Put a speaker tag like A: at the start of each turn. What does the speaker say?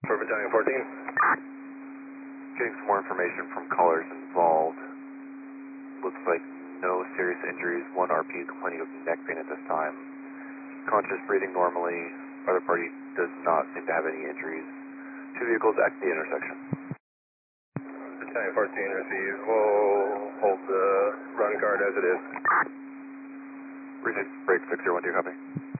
A: For Battalion 14.
B: Getting some more information from callers involved. Looks like no serious injuries. One RP complaining of neck pain at this time. Conscious, breathing normally. Other party does not seem to have any injuries. Two vehicles at the intersection.
A: Battalion 14 received. We'll hold the run card as it is.
B: Region break 6012, copy.